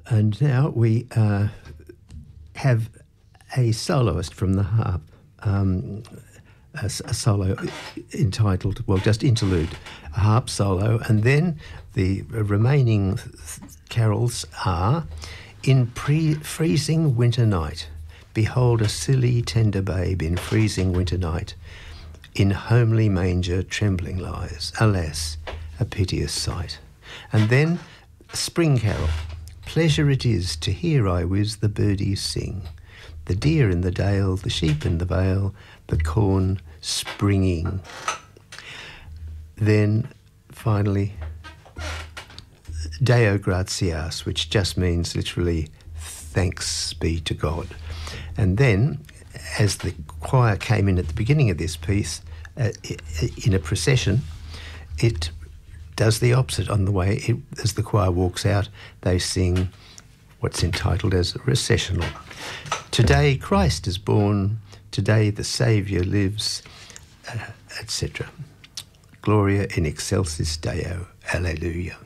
And now we have a soloist from the harp, a solo entitled, well, just interlude, a harp solo, and then the remaining carols are In Freezing Winter Night. Behold a silly tender babe in freezing winter night. In homely manger trembling lies, alas, a piteous sight. And then a spring carol. Pleasure it is to hear I whiz the birdies sing. The deer in the dale, the sheep in the vale, the corn springing. Then finally, Deo gratias, which just means literally thanks be to God. And then, as the choir came in at the beginning of this piece, in a procession, it does the opposite on the way. As the choir walks out, they sing what's entitled as a recessional. Today Christ is born, today the Saviour lives, etc. Gloria in excelsis Deo, alleluia.